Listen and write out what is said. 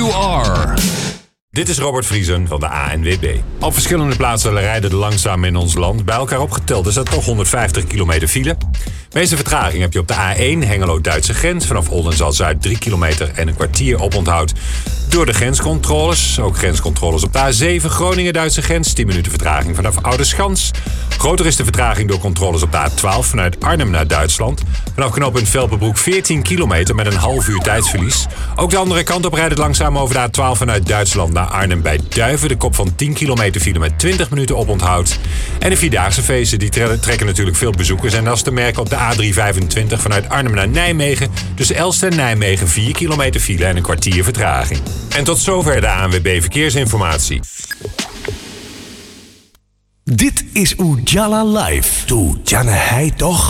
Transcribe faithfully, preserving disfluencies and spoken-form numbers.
you are. Dit is Robert Vriesen van de A N W B. Op verschillende plaatsen rijden de langzaam in ons land. Bij elkaar opgeteld is dat toch honderdvijftig kilometer file. De meeste vertraging heb je op de A één Hengelo-Duitse grens. Vanaf Oldenzaal-Zuid drie kilometer en een kwartier oponthoud door de grenscontroles. Ook grenscontroles op de A zeven Groningen-Duitse grens. tien minuten vertraging vanaf Oudeschans. Groter is de vertraging door controles op de A twaalf vanuit Arnhem naar Duitsland. Vanaf knooppunt Velpenbroek veertien kilometer met een half uur tijdsverlies. Ook de andere kant op rijdt het langzaam over de A twaalf vanuit Duitsland naar Arnhem bij Duiven. De kop van tien kilometer file met twintig minuten oponthoud. En de Vierdaagse feesten die trekken natuurlijk veel bezoekers. En dat is te merken op de A driehonderdvijfentwintig vanuit Arnhem naar Nijmegen. Dus Elst en Nijmegen vier kilometer file en een kwartier vertraging. En tot zover de A N W B Verkeersinformatie. Dit is Ujala Live. Doe Janne hij toch?